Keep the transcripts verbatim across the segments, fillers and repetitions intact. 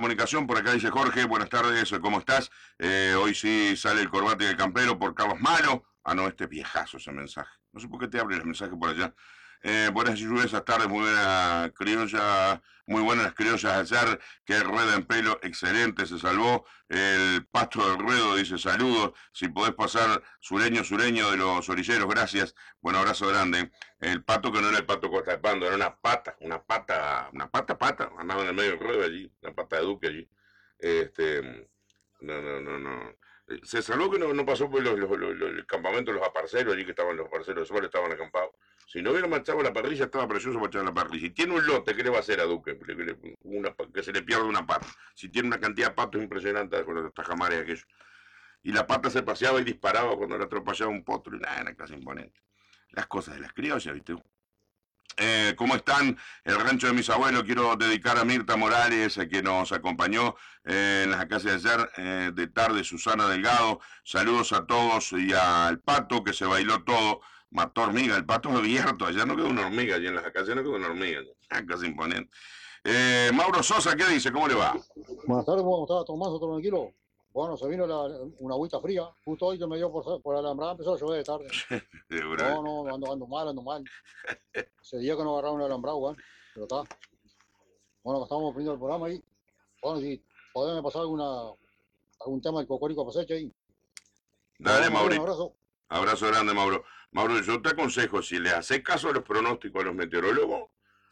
comunicación, por acá dice Jorge, buenas tardes, ¿cómo estás? Eh, hoy sí sale el corbate del campero por Carlos Malo. Ah, no, este es viejazo ese mensaje. No sé por qué te abre el mensaje por allá. Eh, buenas y lluviosas tardes, muy buena criolla, muy buenas las criollas ayer, que rueda en pelo, excelente, se salvó. El pasto del ruedo dice saludos, si podés pasar sureño, sureño de los orilleros, gracias. Buen abrazo grande. El pato que no era el pato Costa de Pando, era una pata, una pata, una pata, pata, andaba en el medio del ruedo allí, una pata de Duque allí. Este, no, no, no, no. Eh, Se salvó que no, no pasó por los, los, los, los- el campamento de los aparceros, allí que estaban los aparceros de Suárez, estaban acampados. Si no hubiera marchado la parrilla, estaba precioso marchar la parrilla. Si tiene un lote, ¿qué le va a hacer a Duque? Que, le- una, que se le pierda una pata. Si tiene una cantidad de patos impresionante con los tajamares aquellos. Y la pata se paseaba y disparaba cuando le atropellaba un potro. Y nada, era casi imponente. Las cosas de las criollas, ¿viste? Eh, ¿Cómo están? El rancho de mis abuelos. Quiero dedicar a Mirta Morales, a quien nos acompañó eh, en las clases de ayer, eh, de tarde, Susana Delgado. Saludos a todos y al pato que se bailó todo. Mató hormiga, el pato es abierto. Allá no quedó una hormiga, allí en las acacias no quedó una hormiga. Ah, casi imponente. Eh, Mauro Sosa, ¿qué dice? ¿Cómo le va? Buenas tardes, ¿cómo está Tomás? ¿Todo tranquilo? Bueno, se vino la, una agüita fría. Justo hoy que me dio por, por alambrada, empezó a llover de tarde. No, no, ando, ando mal, ando mal. Ese día que no agarraron el alambrado, weón. Pero está. Bueno, estamos poniendo el programa ahí. Bueno, si podemos pasar alguna, algún tema del cocorico pasecha ahí. Bueno, Dale, vamos arriba, un Mauri. abrazo. Abrazo grande, Mauro. Mauro, yo te aconsejo, si le haces caso a los pronósticos a los meteorólogos,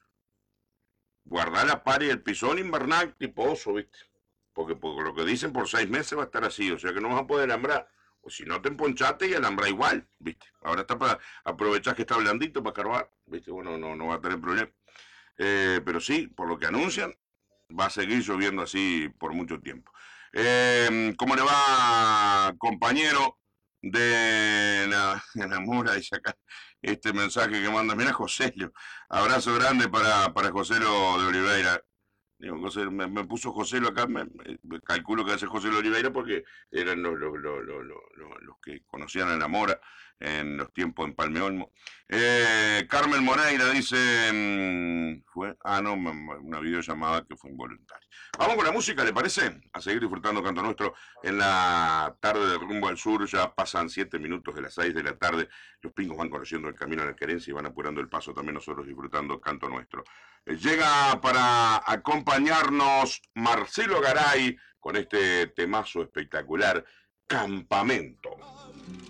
guardá la par y el pisón invernal tipo oso, ¿viste? Porque por lo que dicen, por seis meses va a estar así, o sea que no vas a poder alambrar. O si no te emponchaste y alambra igual, ¿viste? Ahora está para aprovechar que está blandito para carvar, ¿viste? Bueno, no, no va a tener problema. Eh, pero sí, por lo que anuncian, va a seguir lloviendo así por mucho tiempo. Eh, ¿Cómo le va, compañero de la, de la Mura? Dice acá este mensaje que manda. Mira, Joselo. Abrazo grande para, para Joselo de Oliveira. Digo, José, me, me puso José lo acá, me, me calculo que hace José Oliveira porque eran los, los, los, los, los, los que conocían a la Mora en los tiempos en Palme Olmo. Eh, Carmen Moreira dice, mmm, fue, ah no, una videollamada que fue involuntaria. Vamos con la música, ¿le parece? A seguir disfrutando Canto Nuestro en la tarde de Rumbo al Sur, ya pasan siete minutos de las seis de la tarde, los pingos van conociendo el camino a la querencia y van apurando el paso, también nosotros disfrutando Canto Nuestro. Llega para acompañarnos Marcelo Garay con este temazo espectacular, Campamento.